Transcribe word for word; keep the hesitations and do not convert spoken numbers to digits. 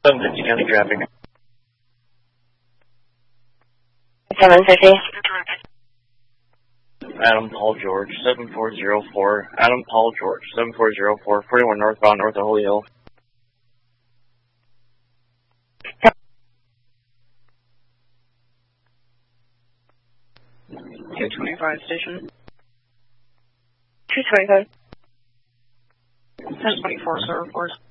seven fifty county traffic. seven fifty. Adam Paul George, seven four zero four. Adam Paul George, seven four zero four, forty-one northbound, north of Holy Hill. two twenty-five station. two twenty-five. ten twenty-four, server force.